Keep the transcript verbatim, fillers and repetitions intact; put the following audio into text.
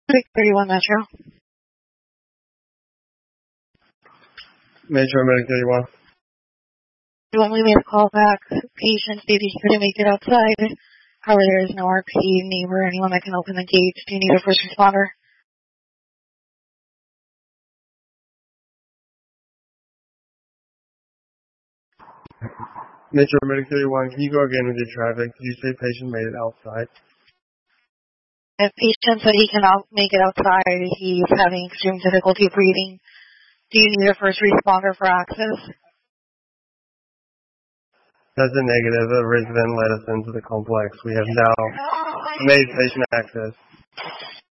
six thirty-one Metro. Metro Medic thirty-one. When we made a call back, patient stated he couldn't make it outside. However, there is no R P, neighbor, anyone that can open the gates. Do you need a first responder? Metro Medic thirty-one, can you go again with your traffic? Did you say patient made it outside? If patient said he cannot make it outside, he's having extreme difficulty breathing. Do you need a first responder for access? That's a negative. A resident let us into the complex. We have now made patient access.